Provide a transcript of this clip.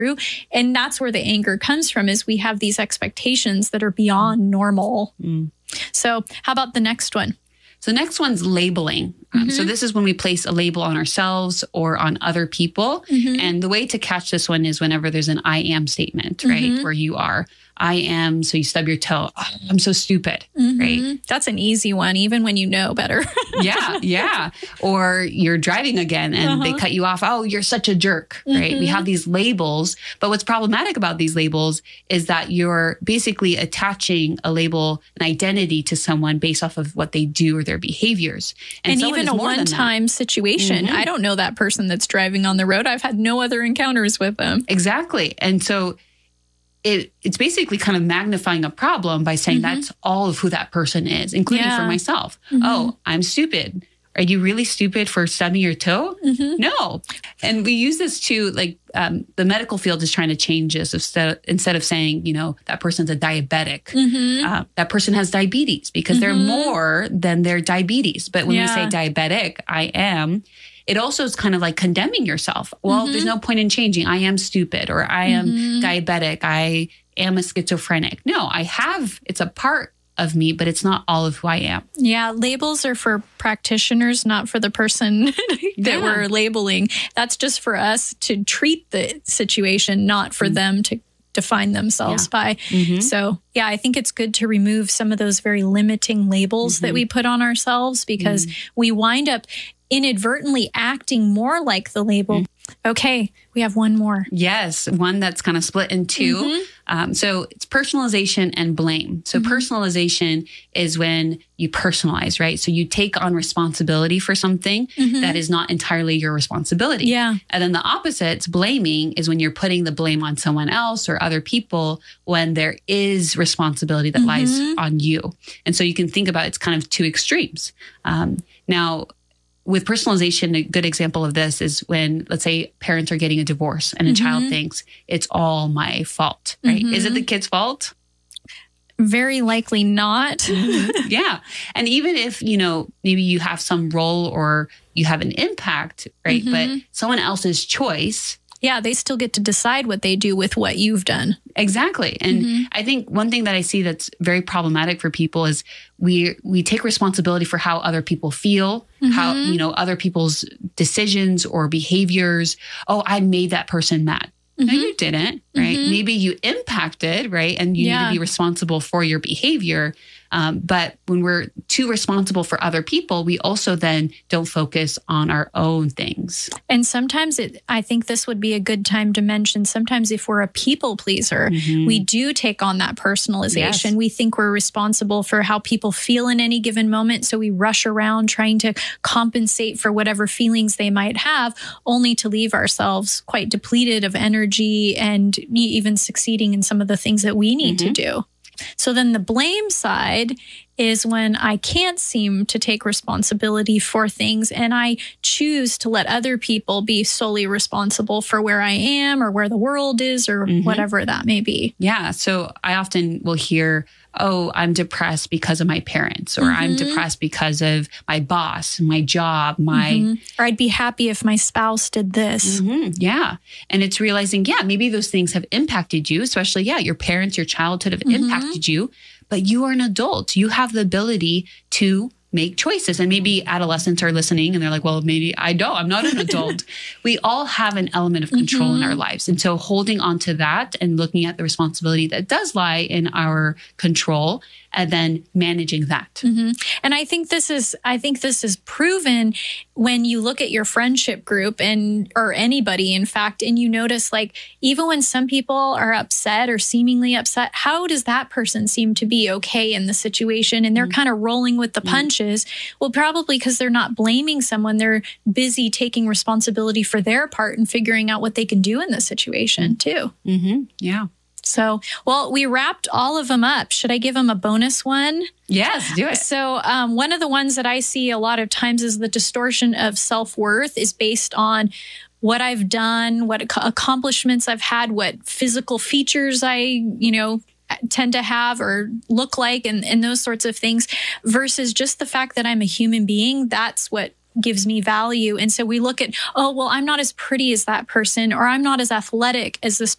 through. And that's where the anger comes from, is we have these expectations that are beyond normal. So how about the next one? So next one's labeling. So this is when we place a label on ourselves or on other people. And the way to catch this one is whenever there's an I am statement, right? Where you are, I am, so you stub your toe. Oh, I'm so stupid, right? That's an easy one, even when you know better. Yeah. Or you're driving again and they cut you off. Oh, you're such a jerk, right? We have these labels. But what's problematic about these labels is that you're basically attaching a label, an identity to someone based off of what they do or their behaviors. And even a one-time situation. I don't know that person that's driving on the road. I've had no other encounters with them. Exactly. And so it's basically kind of magnifying a problem by saying that's all of who that person is, including for myself. Oh, I'm stupid. Are you really stupid for stubbing your toe? No. And we use this too, like the medical field is trying to change this. Instead of saying, that person's a diabetic, that person has diabetes because they're more than their diabetes. But when we say diabetic, I am, it also is kind of like condemning yourself. Well, there's no point in changing. I am stupid, or I am diabetic. I am a schizophrenic. No, it's a part of me, but it's not all of who I am. Yeah. Labels are for practitioners, not for the person that we're labeling. That's just for us to treat the situation, not for them to define themselves by. So I think it's good to remove some of those very limiting labels that we put on ourselves, because we wind up inadvertently acting more like the label. Okay, we have one more. Yes, one that's kind of split in two. So it's personalization and blame. So personalization is when you personalize, right? So you take on responsibility for something that is not entirely your responsibility. Yeah. And then the opposite, blaming, is when you're putting the blame on someone else or other people when there is responsibility that lies on you. And so you can think about it's kind of two extremes. Now, with personalization, a good example of this is when, let's say, parents are getting a divorce and a child thinks it's all my fault, right? Is it the kid's fault? Very likely not. Yeah. And even if, maybe you have some role or you have an impact, right? But someone else's choice. Yeah, they still get to decide what they do with what you've done. Exactly. And I think one thing that I see that's very problematic for people is we take responsibility for how other people feel, how, other people's decisions or behaviors. Oh, I made that person mad. No, you didn't, right? Maybe you impacted, right? And you need to be responsible for your behavior. But when we're too responsible for other people, we also then don't focus on our own things. And sometimes I think this would be a good time to mention, sometimes if we're a people pleaser, we do take on that personalization. Yes. We think we're responsible for how people feel in any given moment. So we rush around trying to compensate for whatever feelings they might have, only to leave ourselves quite depleted of energy and even succeeding in some of the things that we need to do. So then the blame side is when I can't seem to take responsibility for things and I choose to let other people be solely responsible for where I am or where the world is or whatever that may be. Yeah. So I often will hear, oh, I'm depressed because of my parents, or I'm depressed because of my boss, my job, or I'd be happy if my spouse did this. Yeah. And it's realizing, maybe those things have impacted you, especially, your parents, your childhood have impacted you, but you are an adult. You have the ability to make choices. And maybe adolescents are listening and they're like, well, maybe I don't. I'm not an adult. We all have an element of control in our lives. And so holding on to that and looking at the responsibility that does lie in our control and then managing that. And I think this is proven when you look at your friendship group or anybody, in fact, and you notice, like, even when some people are upset or seemingly upset, how does that person seem to be okay in the situation? And they're kind of rolling with the punches. Well, probably because they're not blaming someone. They're busy taking responsibility for their part and figuring out what they can do in the situation too. Yeah. So, well, we wrapped all of them up. Should I give them a bonus one? Yes, do it. So one of the ones that I see a lot of times is the distortion of self-worth is based on what I've done, what accomplishments I've had, what physical features I, tend to have or look like and those sorts of things versus just the fact that I'm a human being. That's what gives me value. And so we look at, oh, well, I'm not as pretty as that person, or I'm not as athletic as this